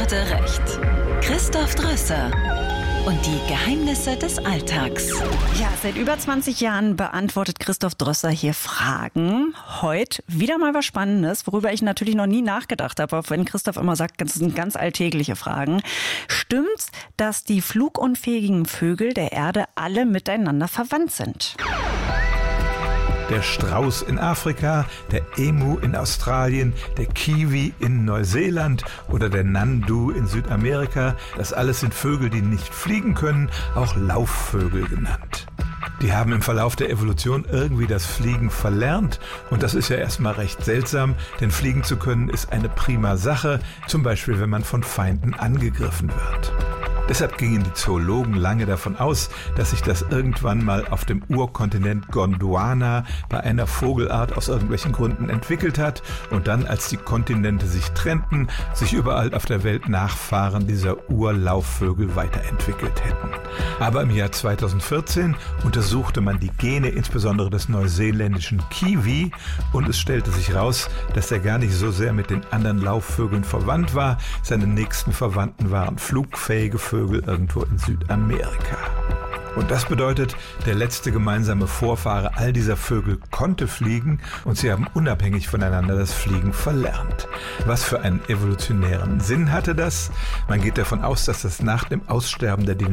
hatte recht. Christoph Drösser und die Geheimnisse des Alltags. Ja, seit über 20 Jahren beantwortet Christoph Drösser hier Fragen. Heute wieder mal was Spannendes, worüber ich natürlich noch nie nachgedacht habe, auch wenn Christoph immer sagt, das sind ganz alltägliche Fragen. Stimmt's, dass die flugunfähigen Vögel der Erde alle miteinander verwandt sind? Der Strauß in Afrika, der Emu in Australien, der Kiwi in Neuseeland oder der Nandu in Südamerika, das alles sind Vögel, die nicht fliegen können, auch Laufvögel genannt. Die haben im Verlauf der Evolution irgendwie das Fliegen verlernt und das ist ja erstmal recht seltsam, denn fliegen zu können ist eine prima Sache, zum Beispiel wenn man von Feinden angegriffen wird. Deshalb gingen die Zoologen lange davon aus, dass sich das irgendwann mal auf dem Urkontinent Gondwana bei einer Vogelart aus irgendwelchen Gründen entwickelt hat und dann, als die Kontinente sich trennten, sich überall auf der Welt Nachfahren dieser Urlaufvögel weiterentwickelt hätten. Aber im Jahr 2014 untersuchte man die Gene insbesondere des neuseeländischen Kiwi und es stellte sich raus, dass er gar nicht so sehr mit den anderen Laufvögeln verwandt war. Seine nächsten Verwandten waren flugfähige Vögel irgendwo in Südamerika. Und das bedeutet, der letzte gemeinsame Vorfahre all dieser Vögel konnte fliegen und sie haben unabhängig voneinander das Fliegen verlernt. Was für einen evolutionären Sinn hatte das? Man geht davon aus, dass das nach dem Aussterben der